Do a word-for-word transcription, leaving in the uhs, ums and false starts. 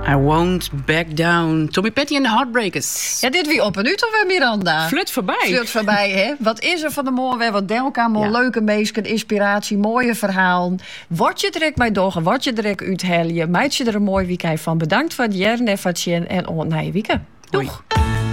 I won't back down. Tommy Petty en de Heartbreakers. Ja, dit wie op en uit of Miranda? Flut voorbij. Flut voorbij, hè? Wat is er van de mooi? Wat deel elkaar mooi, ja. Leuke meesken, inspiratie, mooie verhalen. Word je direct mee doggen, word je direct uithellen. Meid je er een mooi weekend van. Bedankt voor het jaren en voor het zien en oh, na je weekend. Doeg!